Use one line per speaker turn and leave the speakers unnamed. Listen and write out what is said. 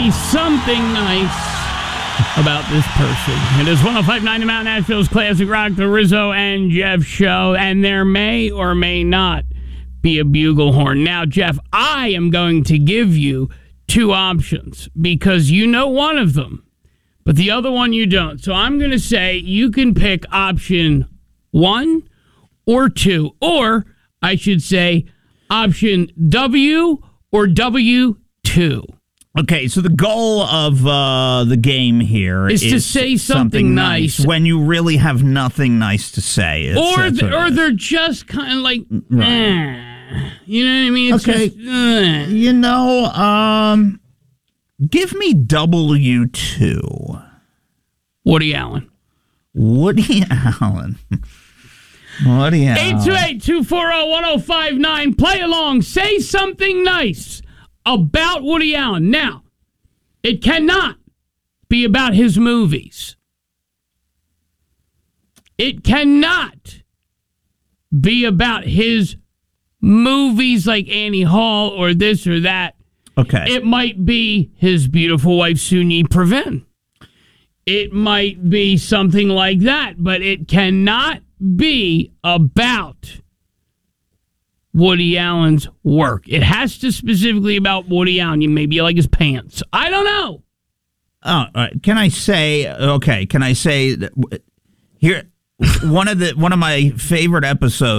say something nice about this person. It is 105.9 The Mountain, Nashville's Classic Rock, the Rizzo and Jeff show, and there may or may not be a bugle horn. Now, Jeff, I am going to give you two options because you know one of them, but the other one you don't. So I'm going to say you can pick option 1 or 2, or I should say option W or W2.
Okay, so the goal of the game here
is to say something nice
when you really have nothing nice to say.
Or they're just kind of like,
right.
You know what I mean? It's
okay,
just,
you know, give me W2.
Woody Allen.
Woody Allen.
828-240-1059. Play along. Say something nice about Woody Allen. Now, it cannot be about his movies. It cannot be about his movies like Annie Hall or this or that.
Okay.
It might be his beautiful wife, Soon-Yi Previn. It might be something like that, but it cannot be about Woody Allen's work. It has to specifically about Woody Allen. You maybe you like his pants. I don't know.
Oh, can I say here one of my favorite episodes